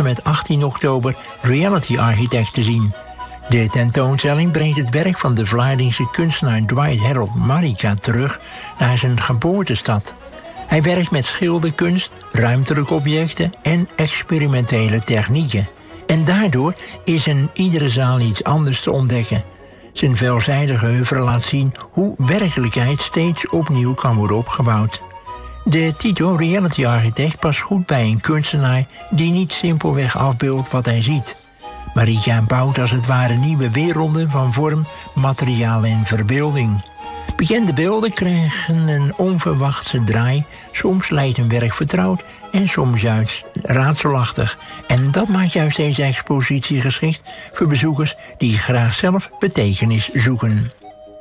met 18 oktober Reality Architect te zien. De tentoonstelling brengt het werk van de Vlaardingse kunstenaar Dwight Harold Marika terug naar zijn geboortestad. Hij werkt met schilderkunst, ruimtelijke objecten en experimentele technieken. En daardoor is in iedere zaal iets anders te ontdekken. Zijn veelzijdige oeuvre laat zien hoe werkelijkheid steeds opnieuw kan worden opgebouwd. De titel Reality Architect past goed bij een kunstenaar die niet simpelweg afbeeldt wat hij ziet. Marika bouwt als het ware nieuwe werelden van vorm, materiaal en verbeelding. Bekende beelden krijgen een onverwachte draai. Soms lijkt een werk vertrouwd en soms juist raadselachtig. En dat maakt juist deze expositie geschikt voor bezoekers die graag zelf betekenis zoeken.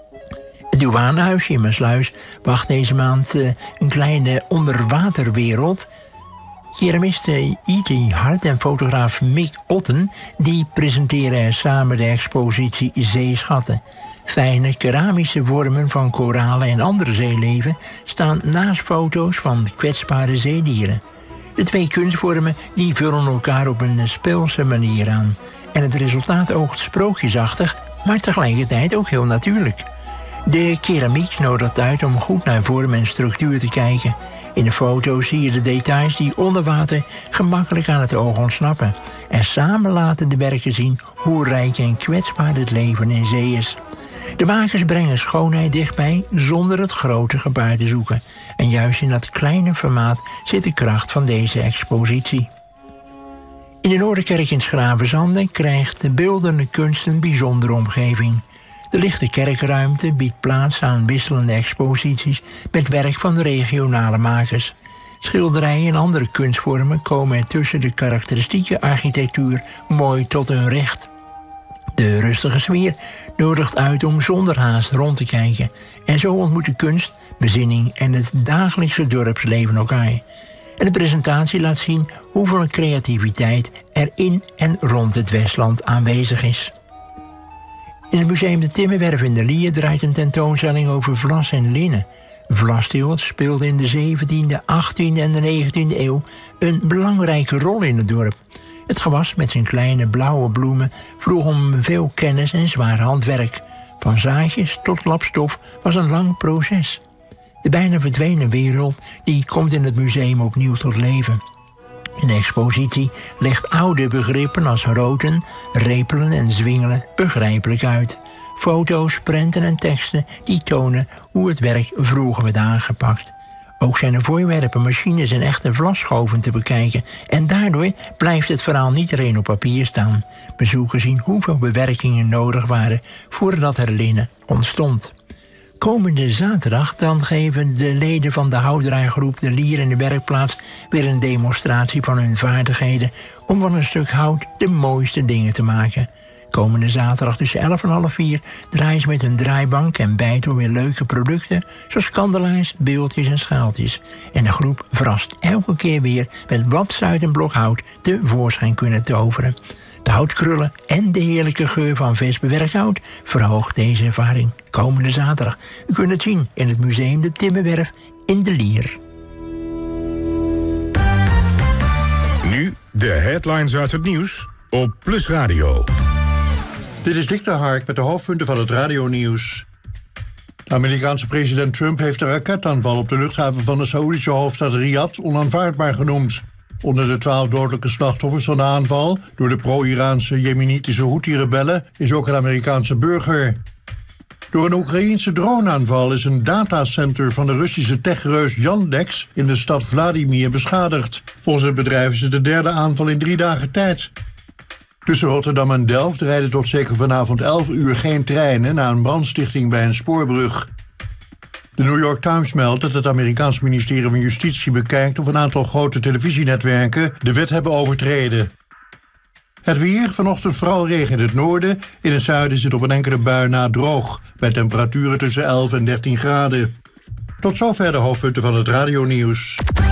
Het douanehuisje in Maassluis wacht deze maand een kleine onderwaterwereld. Keramiste E.T. Hart en fotograaf Mick Otten die presenteren samen de expositie Zeeschatten. Fijne keramische vormen van koralen en andere zeeleven staan naast foto's van kwetsbare zeedieren. De twee kunstvormen die vullen elkaar op een speelse manier aan. En het resultaat oogt sprookjesachtig, maar tegelijkertijd ook heel natuurlijk. De keramiek nodigt uit om goed naar vorm en structuur te kijken. In de foto's zie je de details die onder water gemakkelijk aan het oog ontsnappen. En samen laten de werken zien hoe rijk en kwetsbaar het leven in zee is. De makers brengen schoonheid dichtbij zonder het grote gebaar te zoeken. En juist in dat kleine formaat zit de kracht van deze expositie. In de Noorderkerk in Schravenzanden krijgt de beeldende kunst een bijzondere omgeving. De lichte kerkruimte biedt plaats aan wisselende exposities met werk van de regionale makers. Schilderijen en andere kunstvormen komen er tussen de karakteristieke architectuur mooi tot hun recht. De rustige sfeer nodigt uit om zonder haast rond te kijken. En zo ontmoeten kunst, bezinning en het dagelijkse dorpsleven elkaar. En de presentatie laat zien hoeveel creativiteit er in en rond het Westland aanwezig is. In het museum de Timmerwerf in de Lier draait een tentoonstelling over vlas en linnen. Vlasteelt speelde in de 17e, 18e en de 19e eeuw een belangrijke rol in het dorp. Het gewas met zijn kleine blauwe bloemen vroeg om veel kennis en zwaar handwerk. Van zaadjes tot klapstof was een lang proces. De bijna verdwenen wereld die komt in het museum opnieuw tot leven. In de expositie legt oude begrippen als roten, repelen en zwingelen begrijpelijk uit. Foto's, prenten en teksten die tonen hoe het werk vroeger werd aangepakt. Ook zijn er voorwerpen, machines en echte vlasschoven te bekijken. En daardoor blijft het verhaal niet alleen op papier staan. Bezoekers zien hoeveel bewerkingen nodig waren voordat er linnen ontstond. Komende zaterdag dan geven de leden van de houderaargroep De Lier in de Werkplaats weer een demonstratie van hun vaardigheden om van een stuk hout de mooiste dingen te maken. Komende zaterdag tussen 11 en half 4 draaien ze met een draaibank en bijtel weer leuke producten zoals kandelaars, beeldjes en schaaltjes. En de groep verrast elke keer weer met wat ze uit een blok hout tevoorschijn kunnen toveren. De houtkrullen en de heerlijke geur van vers bewerkt hout verhoogt deze ervaring. Komende zaterdag. U kunt het zien in het museum de Timmerwerf in de Lier. Nu de headlines uit het nieuws op Plus Radio. Dit is Dick de Hark met de hoofdpunten van het radionieuws. De Amerikaanse president Trump heeft de raketaanval op de luchthaven van de Saoedische hoofdstad Riyadh onaanvaardbaar genoemd. Onder de 12 dodelijke slachtoffers van de aanval door de pro-Iraanse jemenitische Houthi-rebellen is ook een Amerikaanse burger. Door een Oekraïense droneaanval is een datacenter van de Russische techreus Yandex in de stad Vladimir beschadigd. Volgens het bedrijf is het de derde aanval in 3 dagen tijd. Tussen Rotterdam en Delft rijden tot zeker vanavond 11 uur geen treinen na een brandstichting bij een spoorbrug. De New York Times meldt dat het Amerikaanse ministerie van Justitie bekijkt of een aantal grote televisienetwerken de wet hebben overtreden. Het weer, vanochtend vooral regen in het noorden. In het zuiden is het op een enkele bui na droog, bij temperaturen tussen 11 en 13 graden. Tot zover de hoofdpunten van het radionieuws.